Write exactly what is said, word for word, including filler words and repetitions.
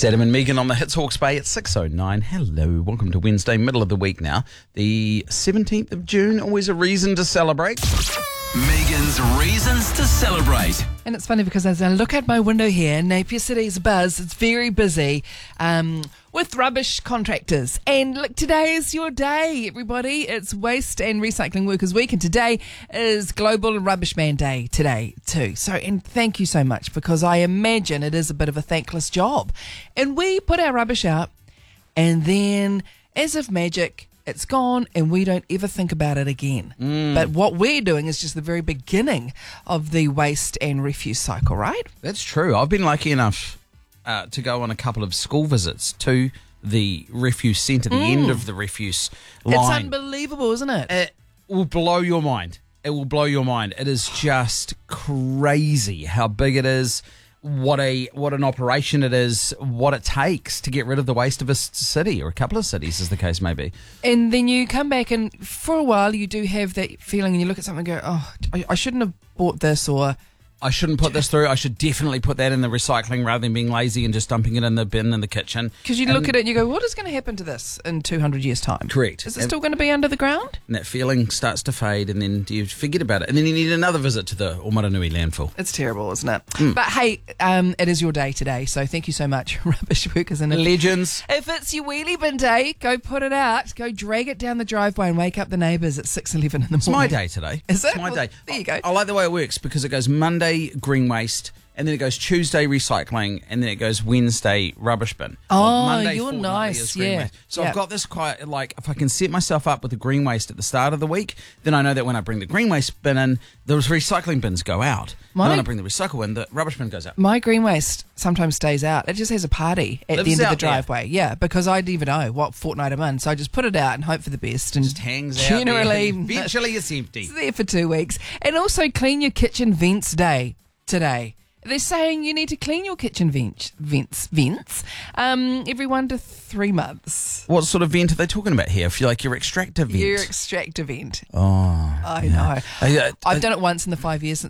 It's Adam and Megan on the Hits Hawke's Bay at six oh nine. Hello, welcome to Wednesday, middle of the week now. The seventeenth of June, always a reason to celebrate. Megan's Reasons to Celebrate. And it's funny because as I look out my window here, Napier City's buzz. It's very busy um, with rubbish contractors. And look, today is your day, everybody. It's Waste and Recycling Workers Week, and today is Global Rubbish Man Day today too. So, and thank you so much, because I imagine it is a bit of a thankless job. And we put our rubbish out, and then, as if magic, it's gone and we don't ever think about it again. Mm. But what we're doing is just the very beginning of the waste and refuse cycle, right? That's true. I've been lucky enough uh, to go on a couple of school visits to the refuse centre, the mm. end of the refuse line. It's unbelievable, isn't it? It will blow your mind. It will blow your mind. It is just crazy how big it is. What a what an operation it is, what it takes to get rid of the waste of a city, or a couple of cities as the case may be. And then you come back, and for a while you do have that feeling, and you look at something and go, oh, I, I shouldn't have bought this, or I shouldn't put this through. I should definitely put that in the recycling rather than being lazy and just dumping it in the bin in the kitchen. Because you and look at it and you go, what is going to happen to this in two hundred years' time? Correct. Is it and still going to be under the ground? And that feeling starts to fade, and then you forget about it. And then you need another visit to the Omaranui landfill. It's terrible, isn't it? Mm. But hey, um, it is your day today, so thank you so much, rubbish workers. And if, Legends. If it's your wheelie bin day, go put it out. Go drag it down the driveway and wake up the neighbours at six eleven in the morning. It's my day today. Is it? It's my well, day. There you go. I, I like the way it works, because it goes Monday green waste, and then it goes Tuesday recycling, and then it goes Wednesday rubbish bin. Oh, well, Monday you're nice, is green yeah. waste. So yep. I've got this quite, like, if I can set myself up with the green waste at the start of the week, then I know that when I bring the green waste bin in, those recycling bins go out. My, and when I bring the recycle in, the rubbish bin goes out. My green waste sometimes stays out. It just has a party at Lives the end of the out there. driveway. Yeah, because I never know what fortnight I'm in. So I just put it out and hope for the best. And Just hangs out generally, there. Eventually it's empty. It's there for two weeks. And also clean your kitchen vents day today. They're saying you need to clean your kitchen vents, vents, vents um, every one to three months. What sort of vent are they talking about here? If you like your extractor vent. Your extractor vent. Oh, I yeah. know. I, I, I've done it once in the five years since